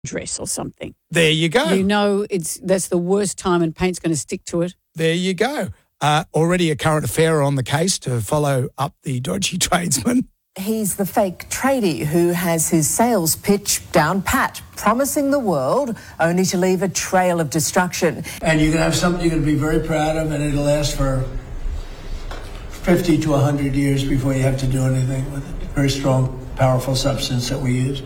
dress or something. There you go. You know that's the worst time and paint's going to stick to it. There you go. Already a current affair on the case to follow up the dodgy tradesman. He's the fake tradie who has his sales pitch down pat, promising the world only to leave a trail of destruction. And you can have something you're going to be very proud of, and it'll last for 50 to 100 years before you have to do anything with it. Very strong, powerful substance that we use.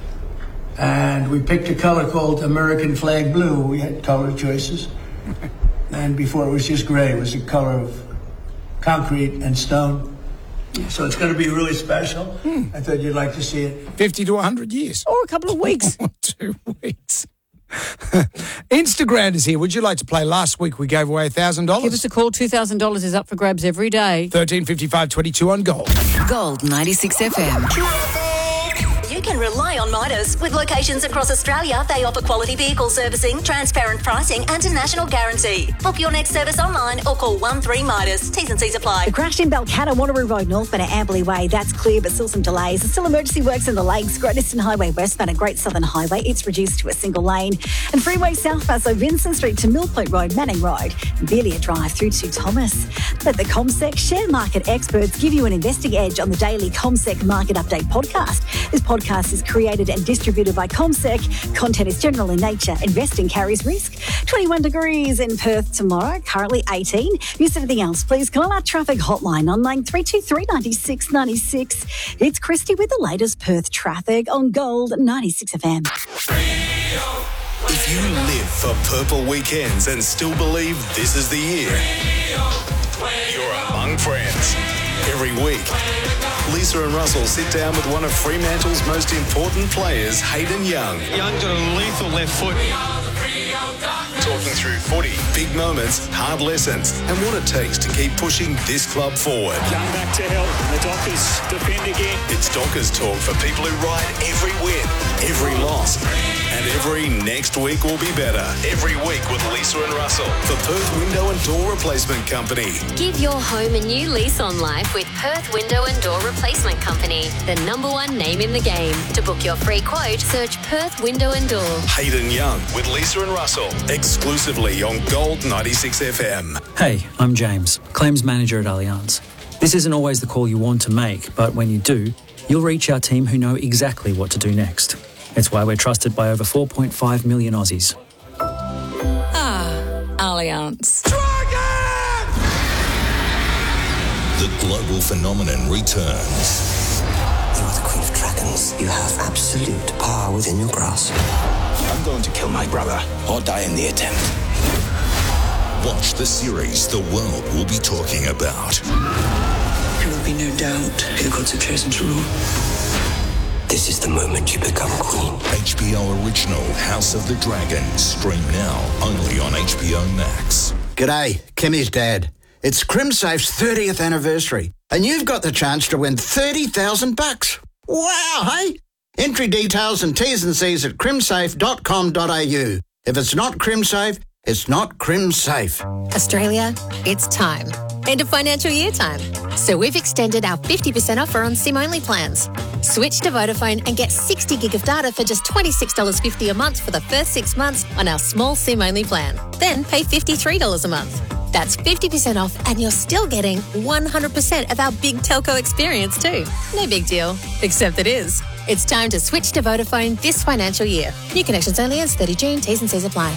And we picked a color called American Flag Blue. We had color choices. And before it was just gray, it was the color of concrete and stone. So it's going to be really special. I thought you'd like to see it. 50 to 100 years. Or a couple of weeks. 2 weeks. Instagram is here. Would you like to play? Last week we gave away $1,000. Give us a call. $2,000 is up for grabs every day. 135522 on Gold. Gold 96 FM. You can rely on Midas. With locations across Australia, they offer quality vehicle servicing, transparent pricing and a national guarantee. Book your next service online or call 13Midas. T's and C's apply. The crash in Balcatta, Wanneroo Road northbound at Amberley Way, that's clear but still some delays. There's still emergency works in the lakes. Great Eastern Highway westbound at Great Southern Highway, it's reduced to a single lane. And freeway southbound, so Vincent Street to Mill Point Road, Manning Road, and Belia Drive through to Thomas. Let the CommSec share market experts give you an investing edge on the daily CommSec Market Update podcast. This podcast is created and distributed by CommSec. Content is general in nature. Investing carries risk. 21 degrees in Perth tomorrow, currently 18. If you see anything else, please call our traffic hotline on 9323 96 96. It's Christy with the latest Perth traffic on Gold 96 FM. If you live for purple weekends and still believe this is the year, you're among friends. Every week, Lisa and Russell sit down with one of Fremantle's most important players, Hayden Young. Young got a lethal left foot. Talking through footy, big moments, hard lessons, and what it takes to keep pushing this club forward. Young back to help. The Dockers defend again. It's Dockers talk for people who ride every win, every loss, and every next week will be better. Every week with Lisa and Russell for Perth Window and Door Replacement Company. Give your home a new lease on life with Perth Window and Door Replacement Company, the #1 name in the game. To book your free quote, search Perth Window and Door. Hayden Young with Lisa and Russell, exclusively on Gold 96 FM. Hey, I'm James, Claims Manager at Allianz. This isn't always the call you want to make, but when you do, you'll reach our team who know exactly what to do next. It's why we're trusted by over 4.5 million Aussies. Allianz. The global phenomenon returns. You are the Queen of Dragons. You have absolute power within your grasp. I'm going to kill my brother or die in the attempt. Watch the series the world will be talking about. There will be no doubt who the gods have chosen to rule. This is the moment you become queen. HBO original House of the Dragon. Stream now only on HBO Max. G'day, Kimmy's dad. It's CrimSafe's 30th anniversary, and you've got the chance to win $30,000. Wow, hey? Entry details and T's and C's at crimsafe.com.au. If it's not CrimSafe, it's not CrimSafe. Australia, it's time. End of financial year time. So we've extended our 50% offer on SIM-only plans. Switch to Vodafone and get 60 gig of data for just $26.50 a month for the first 6 months on our small SIM-only plan. Then pay $53 a month. That's 50% off and you're still getting 100% of our big telco experience too. No big deal, except it is. It's time to switch to Vodafone this financial year. New connections only as 30 June. T's and C's apply.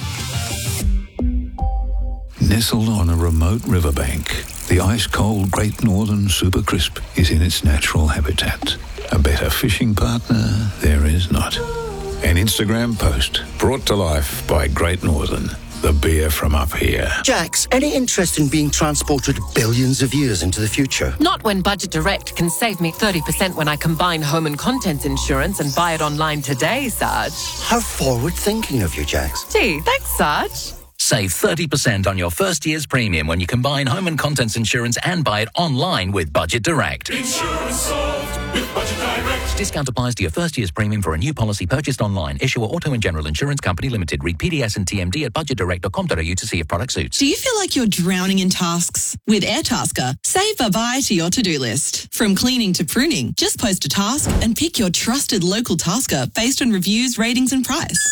Nestled on a remote riverbank, the ice-cold Great Northern Super Crisp is in its natural habitat. A better fishing partner there is not. An Instagram post brought to life by Great Northern, the beer from up here. Jax, any interest in being transported billions of years into the future? Not when Budget Direct can save me 30% when I combine home and contents insurance and buy it online today, Sarge. How forward-thinking of you, Jax. Gee, thanks, Sarge. Save 30% on your first year's premium when you combine home and contents insurance and buy it online with Budget Direct. Insurance solved. Discount applies to your first year's premium for a new policy purchased online. Issuer Auto and General Insurance Company Limited. Read PDS and TMD at budgetdirect.com.au to see if product suits. Do you feel like you're drowning in tasks? With Airtasker, save bye-bye to your to-do list. From cleaning to pruning, just post a task and pick your trusted local tasker based on reviews, ratings and price.